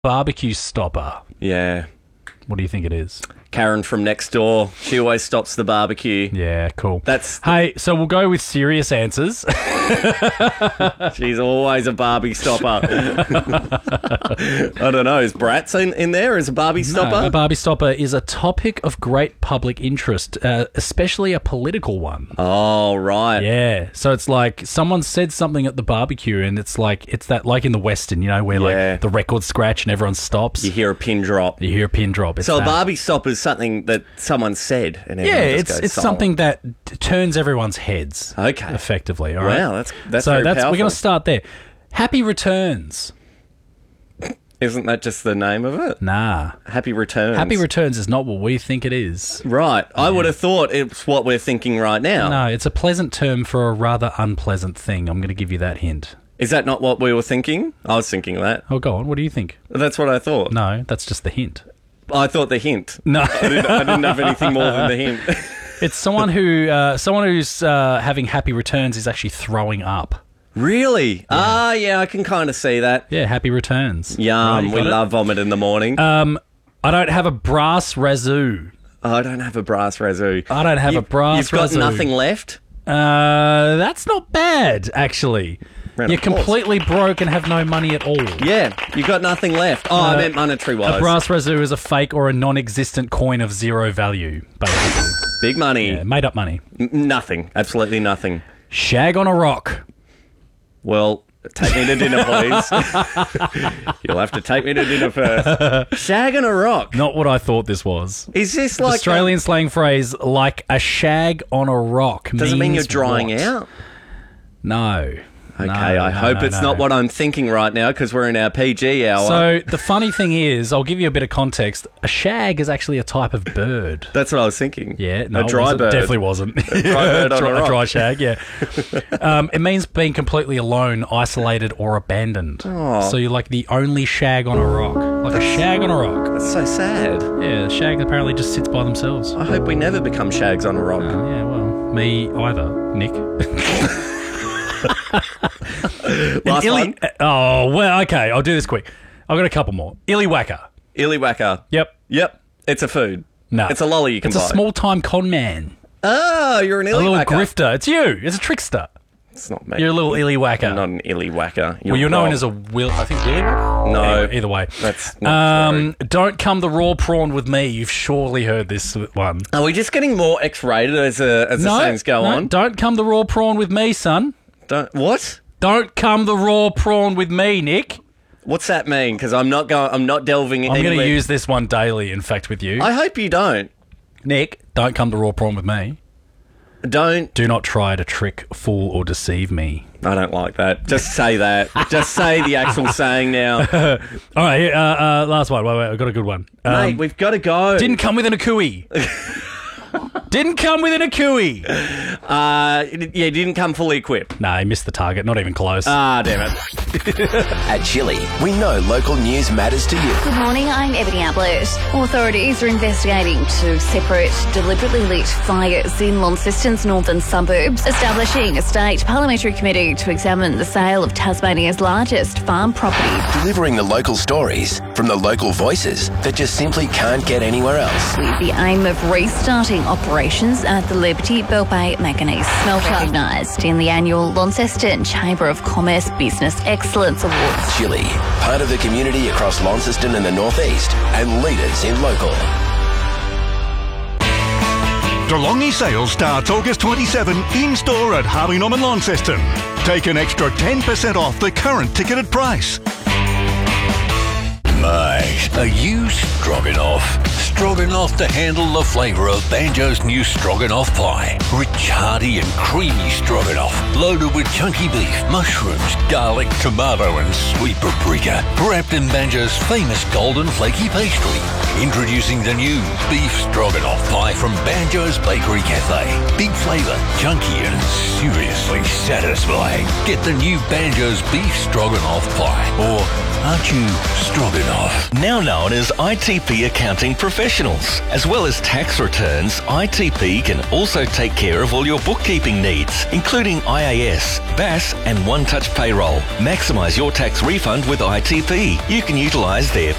barbecue stopper. Yeah. What do you think it is? Karen from next door. She always stops the barbecue. Yeah, cool. That's Hey, so we'll go with serious answers. She's always a Barbie stopper. I don't know. Is Bratz in there as a Barbie stopper? No, a Barbie stopper is a topic of great public interest, especially a political one. Oh, right. Yeah. So it's like someone said something at the barbecue and it's that like in the Western, where like the record scratch and everyone stops. You hear a pin drop. You hear a pin drop. It's so that. a Barbie stopper is something that someone said. And everyone just goes it's silent. something that turns everyone's heads. Okay. Effectively. All right. Wow, that's very powerful. We're going to start there. Happy returns. Isn't that just the name of it? Nah. Happy returns. Happy returns is not what we think it is. Right. I would have thought it's what we're thinking right now. No, it's a pleasant term for a rather unpleasant thing. I'm going to give you that hint. Is that not what we were thinking? I was thinking that. Oh, go on. What do you think? That's what I thought. No, that's just the hint. I thought the hint. No. I didn't have anything more than the hint. It's someone who's having happy returns is actually throwing up. Really? Yeah, I can kind of see that. Yeah, happy returns. Yum, Right, we love vomit in the morning. I don't have a brass razoo. I don't have a brass razoo. I don't have a brass You've got razoo. nothing left? That's not bad, actually. Round You're of applause. completely broke and have no money at all. Yeah, you got nothing left. Oh, I meant monetary-wise. A brass razoo is a fake or a non-existent coin of zero value, basically. Big money. Yeah, made up money. Nothing. Absolutely nothing. Shag on a rock. Well, take me to dinner, please. You'll have to take me to dinner first. Shag on a rock. Not what I thought this was. Is this like Australian slang phrase, like a shag on a rock. Does it mean you're means drying what? out? No. Okay, I hope it's not what I'm thinking right now because we're in our PG hour. So the funny thing is, I'll give you a bit of context. A shag is actually a type of bird. That's what I was thinking. Yeah, no, a dry bird. Definitely wasn't. A dry bird on a rock. A dry shag, yeah. It means being completely alone, isolated, or abandoned. Oh. So you're like the only shag on a rock. Like a shag on a rock. That's so sad. Yeah, the shag apparently just sits by themselves. I hope we never become shags on a rock. Oh, yeah, well, me either, Nick. Last one. Oh, well, okay, I'll do this quick. I've got a couple more. Illywacker. Illywacker. Yep. Yep. It's a food. No. It's a lolly you can It's buy. a small-time con man. Oh, you're an A little Illywacker. grifter. It's you. It's a trickster. It's not me. You're a little Illywacker. I'm not an Illywacker. Well, you're known as a I think Willywacker? No. Anyway, either way. That's not true. Don't come the raw prawn with me. You've surely heard this one. Are we just getting more X-rated as the things go on? Don't come the raw prawn with me, son. What? Don't come the raw prawn with me, Nick. What's that mean? Because I'm not delving in. I'm going to use this one daily, in fact, with you. I hope you don't. Nick, don't come the raw prawn with me. Don't. Do not try to trick, fool, or deceive me. I don't like that. Just say that. Just say the actual saying now. All right, here, last one. Wait, I've got a good one. Mate, we've got to go. Didn't come within a cooey. Didn't come within a cooey. Didn't come fully equipped. No, he missed the target. Not even close. Ah, damn it. At Chili, we know local news matters to you. Good morning, I'm Ebony Ablett. Authorities are investigating two separate, deliberately lit fires in Launceston's northern suburbs, establishing a state parliamentary committee to examine the sale of Tasmania's largest farm property. Delivering the local stories from the local voices that just simply can't get anywhere else. With the aim of restarting operations at the Liberty Bell Bay Manganese Smelter, recognised in the annual Launceston Chamber of Commerce Business Excellence Awards. Chili, part of the community across Launceston and the northeast, and leaders in local. DeLonghi sale starts August 27 in-store at Harvey Norman Launceston. Take an extra 10% off the current ticketed price. Mate, are you stroganoff? Stroganoff to handle the flavour of Banjo's new stroganoff pie. Rich, hearty and creamy stroganoff, loaded with chunky beef, mushrooms, garlic, tomato and sweet paprika, wrapped in Banjo's famous golden flaky pastry. Introducing the new beef stroganoff pie from Banjo's Bakery Cafe. Big flavour, chunky and seriously satisfying. Get the new Banjo's beef stroganoff pie. Or aren't you stroganoff? now known as ITP Accounting Professionals. As well as tax returns, ITP can also take care of all your bookkeeping needs, including IAS, BAS and One Touch Payroll. Maximise your tax refund with ITP. You can utilise their